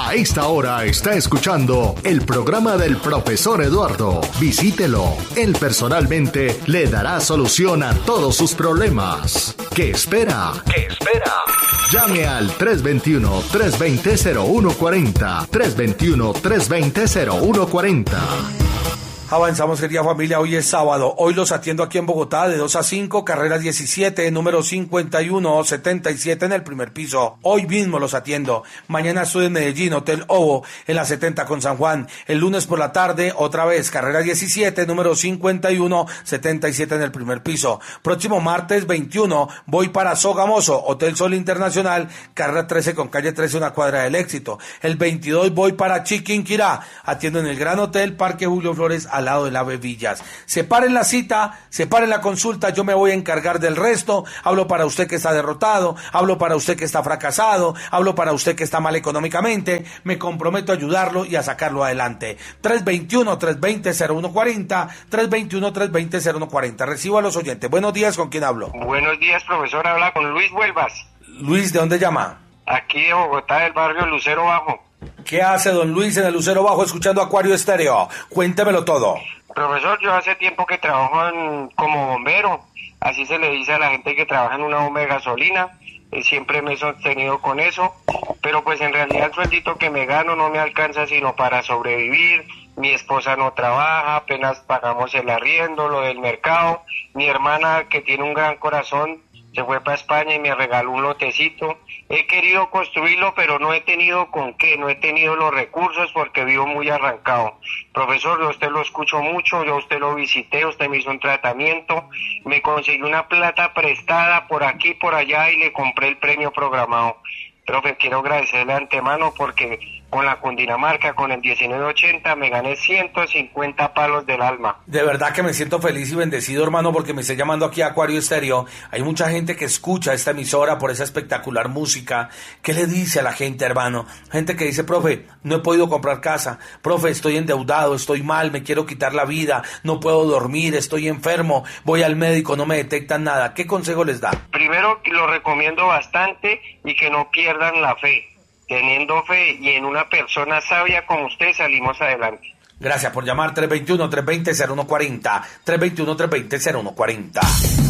A esta hora está escuchando el programa del profesor Eduardo. Visítelo. Él personalmente le dará solución a todos sus problemas. ¿Qué espera? ¿Qué espera? Llame al 321-320-0140. 321-320-0140. Avanzamos, querida familia, hoy es sábado, hoy los atiendo aquí en Bogotá de 2 a 5, carrera 17, número 5177 en el primer piso, hoy mismo los atiendo, mañana estoy en Medellín, Hotel Ovo, en la 70 con San Juan, el lunes por la tarde, otra vez, carrera 17, número 5177 en el primer piso, próximo martes 21, voy para Sogamoso, Hotel Sol Internacional, carrera 13 con calle 13, una cuadra del Éxito, el 22 voy para Chiquinquirá, atiendo en el Gran Hotel Parque Julio Flores, al lado de la Villas. Separen la cita, separen la consulta, yo me voy a encargar del resto. Hablo para usted que está derrotado, hablo para usted que está fracasado, hablo para usted que está mal económicamente, me comprometo a ayudarlo y a sacarlo adelante. 321-320-0140, 321-320-0140. Recibo a los oyentes. Buenos días, ¿con quién hablo? Buenos días, profesor, habla con Luis Huelvas. Luis, ¿de dónde llama? Aquí de Bogotá, del barrio Lucero Bajo. ¿Qué hace don Luis en el Lucero Bajo escuchando Acuario Estéreo? Cuéntemelo todo. Profesor, yo hace tiempo que trabajo como bombero, así se le dice a la gente que trabaja en una bomba de gasolina, siempre me he sostenido con eso, pero pues en realidad el sueldito que me gano no me alcanza sino para sobrevivir, mi esposa no trabaja, apenas pagamos el arriendo, lo del mercado, mi hermana que tiene un gran corazón se fue para España y me regaló un lotecito. He querido construirlo, pero no he tenido con qué, no he tenido los recursos porque vivo muy arrancado. Profesor, yo a usted lo escucho mucho, yo a usted lo visité, usted me hizo un tratamiento, me conseguí una plata prestada por aquí, por allá y le compré el premio programado. Profe, quiero agradecerle de antemano porque con la Cundinamarca, con el 1980, me gané 150 palos del alma. De verdad que me siento feliz y bendecido, hermano, porque me está llamando aquí a Acuario Estéreo. Hay mucha gente que escucha esta emisora por esa espectacular música. ¿Qué le dice a la gente, hermano? Gente que dice, profe, no he podido comprar casa. Profe, estoy endeudado, estoy mal, me quiero quitar la vida, no puedo dormir, estoy enfermo, voy al médico, no me detectan nada. ¿Qué consejo les da? Primero, lo recomiendo bastante y que no pierdan la fe. Teniendo fe y en una persona sabia como usted salimos adelante. Gracias por llamar. 321-320-0140. 321-320-0140.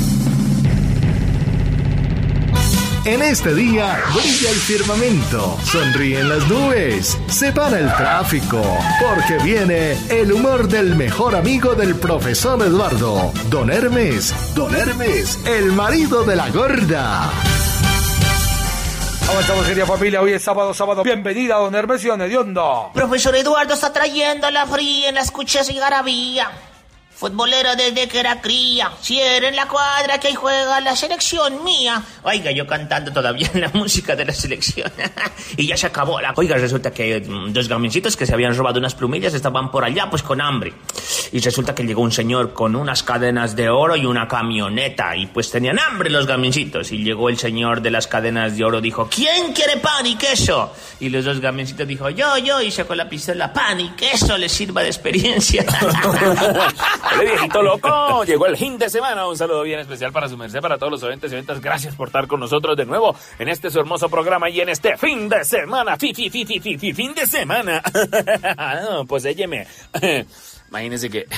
En este día brilla el firmamento, sonríen las nubes, se para el tráfico, porque viene el humor del mejor amigo del profesor Eduardo, Don Hermes, el marido de la gorda. ¿Cómo estamos, querida familia? Hoy es sábado. Bienvenida, don Hermes y don Hediondo. Profesor Eduardo está trayendo la fría en la escucha y garabía. Futbolero desde que era cría, cierren la cuadra que ahí juega la selección mía. Oiga, yo cantando todavía la música de la selección. Y ya se acabó la... Oiga, resulta que hay dos gamioncitos que se habían robado unas plumillas, estaban por allá pues con hambre. Y resulta que llegó un señor con unas cadenas de oro y una camioneta. Y pues tenían hambre los gamioncitos. Y llegó el señor de las cadenas de oro, dijo, ¿quién quiere pan y queso? Y los dos gamioncitos dijo, yo, y sacó la pistola, pan y queso les sirva de experiencia. Hola, viejito loco, llegó el fin de semana. Un saludo bien especial para su merced, para todos los oyentes y oyentas. Gracias por estar con nosotros de nuevo en este su hermoso programa y en este fin de semana. Fin de semana. No, pues óyeme. Imagínense que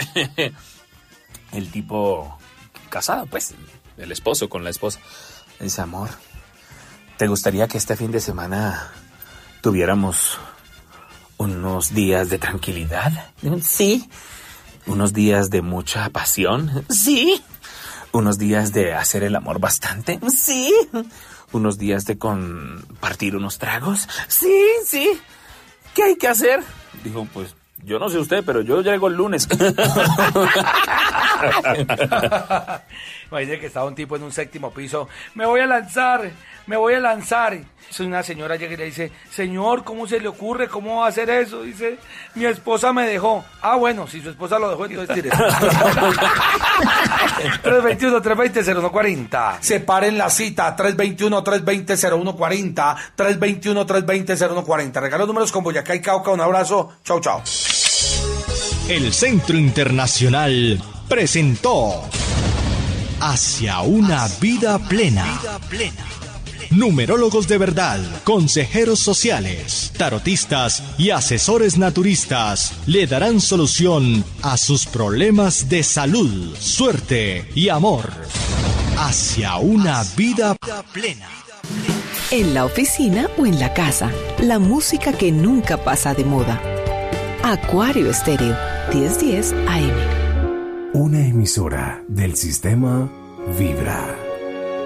el tipo casado, pues, el esposo con la esposa, dice, amor, ¿te gustaría que este fin de semana tuviéramos unos días de tranquilidad? Sí. ¿Unos días de mucha pasión? Sí. ¿Unos días de hacer el amor bastante? Sí. ¿Unos días de compartir unos tragos? Sí. ¿Qué hay que hacer? Dijo, pues, yo no sé usted, pero yo llego el lunes. Imagínate que estaba un tipo en un 7º piso. Me voy a lanzar. Soy una señora llega y le dice, señor, ¿cómo se le ocurre? ¿Cómo va a hacer eso? Dice, mi esposa me dejó. Ah, bueno, si su esposa lo dejó, entonces tire. 321-320-0140. Separen la cita. 321-320-0140. 321-320-0140. Regalo números con Boyacá y Cauca. Un abrazo. Chau. El Centro Internacional presentó Hacia una vida plena. numerólogos de verdad, consejeros sociales, tarotistas y asesores naturistas le darán solución a sus problemas de salud, suerte y amor. Hacia una vida plena. En la oficina o en la casa, la música que nunca pasa de moda. Acuario Estéreo, 1010 AM. Una emisora del sistema Vibra.